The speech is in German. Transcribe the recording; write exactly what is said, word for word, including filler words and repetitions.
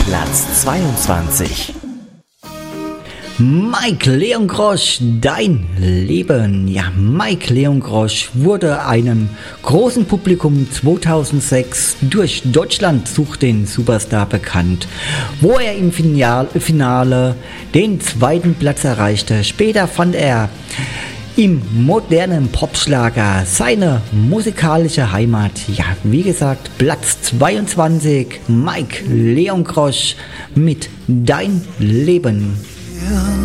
Platz zweiundzwanzig. Mike Leongrosch, Dein Leben. Ja, Mike Leongrosch wurde einem großen Publikum zweitausendsechs durch Deutschland sucht den Superstar bekannt, wo er im Finale den zweiten Platz erreichte. Später fand er im modernen Popschlager seine musikalische Heimat. Ja, wie gesagt, Platz zweiundzwanzig, Mike Leongrosch mit Dein Leben.